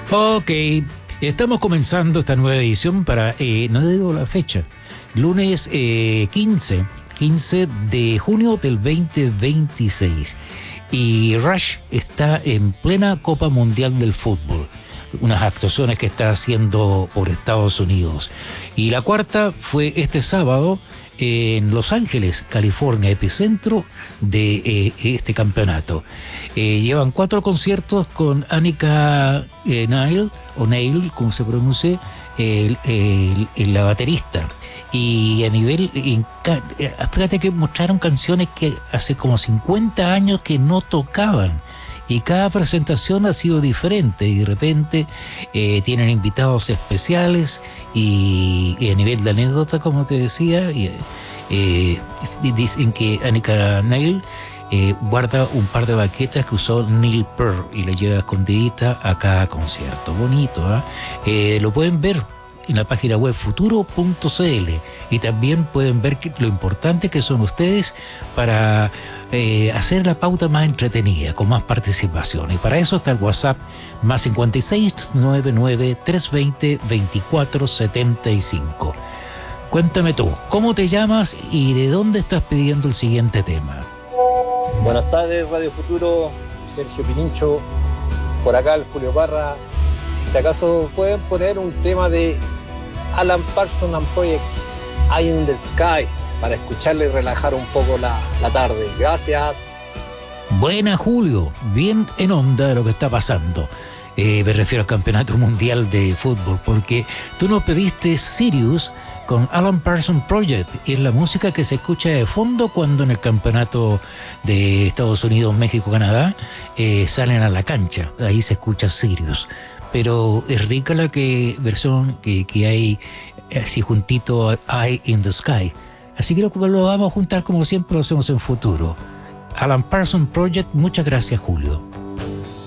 Ok, estamos comenzando esta nueva edición para, no digo la fecha, lunes 15 de junio del 2026. Y Rush está en plena Copa Mundial del Fútbol, unas actuaciones que está haciendo por Estados Unidos. Y la cuarta fue este sábado en Los Ángeles, California, epicentro de este campeonato. Llevan 4 conciertos con Annika Neil, o Neil, como se pronuncia, la baterista. Y a nivel, fíjate que mostraron canciones que hace como 50 años que no tocaban. Y cada presentación ha sido diferente y de repente tienen invitados especiales y a nivel de anécdota, como te decía, dicen que Annika Neil guarda un par de baquetas que usó Neil Peart y la lleva escondidita a cada concierto. Bonito, ¿eh? Lo pueden ver en la página web futuro.cl y también pueden ver lo importante que son ustedes para hacer la pauta más entretenida, con más participación. Y para eso está el WhatsApp más 56 99 320 2475. Cuéntame tú, ¿cómo te llamas y de dónde estás pidiendo el siguiente tema? Buenas tardes, Radio Futuro, Sergio Pinincho, por acá el Julio Parra. Si acaso pueden poner un tema de Alan Parsons and Project, Eye in the Sky, para escucharle y relajar un poco la tarde. Gracias. Buena, Julio, bien en onda de lo que está pasando. Me refiero al Campeonato Mundial de Fútbol, porque tú nos pediste Sirius con Alan Parsons Project, y es la música que se escucha de fondo cuando en el campeonato de Estados Unidos, México, Canadá, salen a la cancha. Ahí se escucha Sirius. Pero es rica la versión que hay así juntito a Eye in the Sky. Así que lo vamos a juntar como siempre lo hacemos en Futuro. Alan Parsons Project, muchas gracias, Julio.